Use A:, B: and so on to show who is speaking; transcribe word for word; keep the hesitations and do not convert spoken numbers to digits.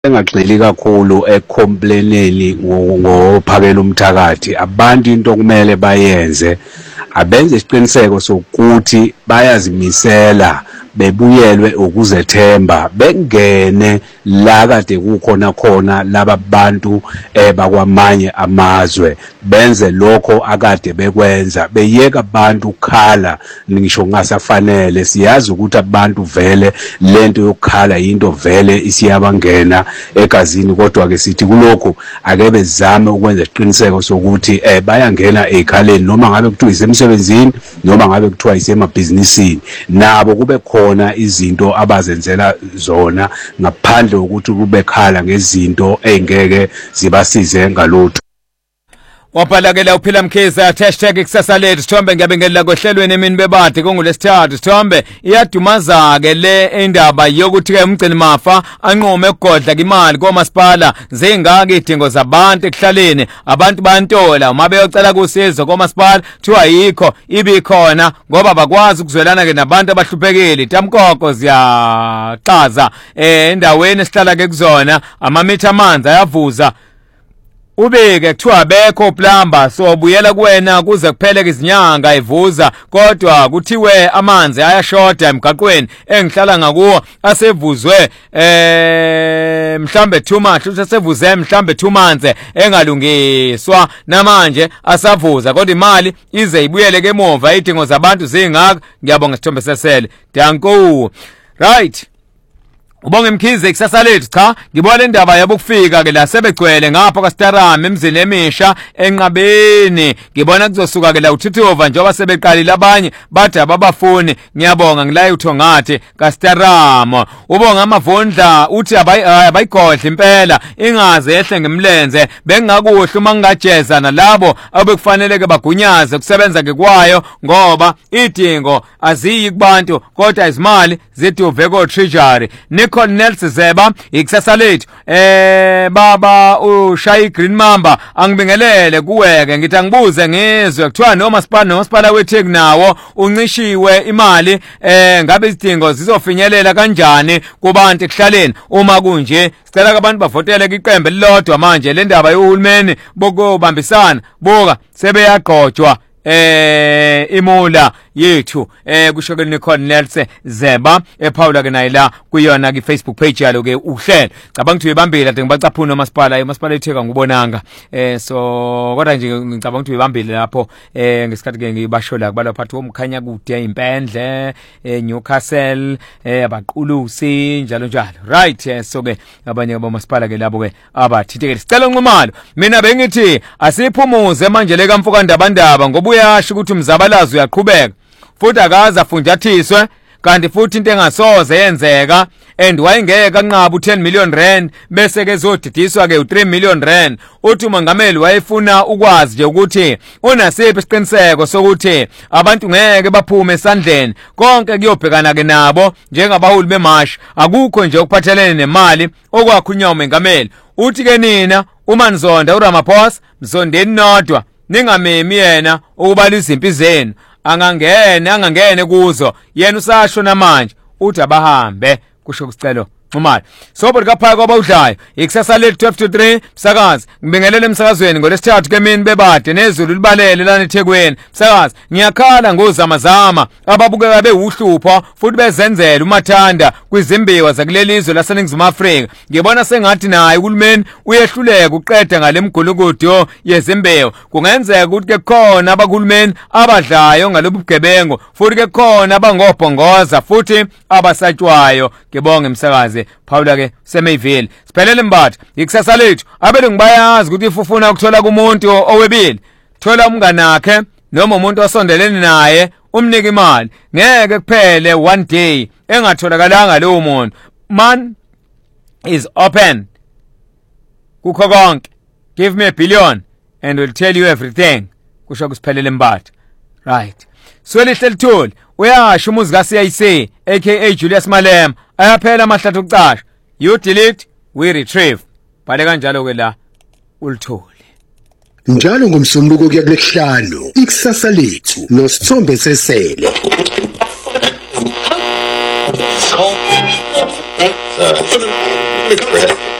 A: engagxili kakhulu ecomplaineni ngophakela umthakathi. Abantu into kumele bayenze abenze isiqiniseko sokuthi bayazimisela bebuyelwe ukuzethemba bengene la kade kukhona khona laba bantu bakwamanye amazwe benze lokho akade bekwenza beyeka abantu ukukhala ngisho ngasafanele. Siyazi ukuthi abantu vele lento yokukhala into vele isiyabangena egazini, kodwa ke sithi kulokho ake bezame ukwenza isiqiniseko sokuthi eh bayangena ekhaleni noma ngabe kuthiwa isemsebenzini noma ngabe kuthiwa isemabhizinisini, nabo kube khona izinto abazenzela zona ngaphandle ukuthi kube khala ngezinto engeke zibasize ngalutho.
B: Waphalakela uphila Mkhize hashtag ikusasa lethu. Sithombe ngiyabingelela kohlelweni emini bebade kungolesithathu. Sithombe iyadumaza ke le indaba yokuthi ke umgcini mafa anqume ukugodla imali komasipala zingaka idingo zabantu ekuhlaleni. Abantu bantola uma beyocela kusizo komasipala thiwa yikho ibikhona ngoba bakwazi ukuzwelana ke nabantu abahluphekile. Tamkoko ziyaqaza eh endaweni esihlala ke kuzona amamitha amanzi ayavuza ubeke kuthiwa bekho plumber so buyela kuwena kuze kuphele izinyanga ivuza, kodwa kuthiwe amanzi ayashoda emgaqweni engihlala ngakuwo asevuzwe eh mhlambe two months uthi asevuze mhlambe two months engalungiswa namanje asavuza kodwa imali ize ibuyele ke emuva idingo zabantu zingaka. Ngiyabonga Sithombe sesele. Danko. Right. Ubonge Mkhize ikusasa lethu. Cha ngibona indaba yabukufika ke la sebegcwele ngapha kaStarama emzini emisha enqabeni. Ngibona kuzosuka ke la uThithova njengoba sebeqalile abanye bathi ababafuni. Ngiyabonga ngilaye uThongathi kaStarama. Ubonga amavondla uthi abayigodla impela ingaze ehle ngemlenze bengakuhle uma ngingajeza nalabo abekufanele ke bagunyaze kusebenza ke kwayo ngoba idingo aziyi kubantu kodwa izimali zithi uveko treasury. Colonel Zeba ikusasa lethu eh baba uShayi Green Mamba angibingelele kuweke ngithi angibuze ngizwe kuthiwa noma sipana nomasipala weTheku nawo uncishiwe imali eh ngabe izidingo zizofinyelela kanjani kubantu ekuhlaleni uma kunje. Sicela abantu bavotele iqembu elilodwa manje le ndaba yohulumeni bokubambisana buka sebeyagqotshwa eh imula yethu eh kusho ke Colonel Zeba ephawula ke naye la kuyona ke Facebook page yalo ke uhlelo. Cabanga ukuthi uyibambile ade ngibacaphuna umasipala umasipala eTheku ngibonanga eh so kodwa nje ngicabanga ukuthi uyibambile lapho eh ngesikhathi ke ngibashola kubala phathi omkhanya kude impendle eh Newcastle eh abaqulusi njalo njalo. Right eh, so ke abanye abamasipala ke labo ke abathitheke. Sicela unqumalo mina bengithi asiphumuze manje le kamfuka ndabandaba ngoba uyasho ukuthi umzabalazo uyaqhubeka futhi akaza afunjathiswe kanti futhi into engasoze yenzeka and wayengeke anqaba u ten million rand bese ke zodidiswa ke u three million rand. Uthi umongameli wayefuna ukwazi nje ukuthi unasiphi isiqiniseko sokuthi abantu ngeke baphume esandleni konke kuyobhekana ke nabo njengabaholi bemashi akukho nje okuphathelene nemali okwakhunywa umongameli. Uthi ke nina uma nizonda uRamaphosa mzondeni nodwa ningamemi yena ukubalisa impi zenu angangene angangene kuzo yena usasho namanje uthi abahambe kusho kusicelo Umali. Sobo likaphaya kwaba udlayo ikusasa lethu twelve to three msakazi ngibingelele emsakazweni ngolesithathu ke mina bebade nezulu libalele lana eThekwini. Msakazi ngiyakhala ngozamazama ababukeka bewuhlupho futhi bezenzela umathanda kwizimbiwa zakulelizwe laseNingizimu Afrika. Ngibona sengathi naye uhulumeni uyehluleka uqeda ngale mgulukudu yezimbiwa. Kungenzeka ukuthi ke khona abakhulumeni abadlayo ngalobugebengu futhi ke khona abangobhongoza futhi abasatshwayo. Ngibonge msakazi Paula ke Semeyville. Siphelele mbatha ikusasa lethu abelungu bayazi ukuthi ifufuna ukuthola kumuntu owebili thola umngane wakhe noma umuntu osondelene naye umnika imali ngeke kuphele one day engatholakalanga lowo muntu. Man is open kukho konke. Give me a billion and we'll tell you everything kusho kusiphelele mbatha. Right. Swelihle lithuli uyasho umuzi kaCIC aka Julius Malema ayaphela amahlathi okucasha. You delete we retrieve. Bale kanjalo ke la ulithole
C: njalo ngomsombuluko kuya kulesihlanu ikusasa lethu noSithombe sesele.
D: So